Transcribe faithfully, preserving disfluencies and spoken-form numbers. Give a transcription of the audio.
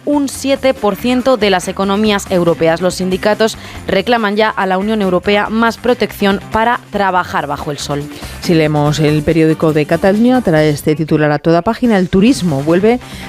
un siete por ciento de las economías europeas. Los sindicatos reclaman ya a la Unión Europea más protección para trabajar bajo el sol. Si leemos el periódico de Cataluña, trae este titular a toda página: el turismo vuelve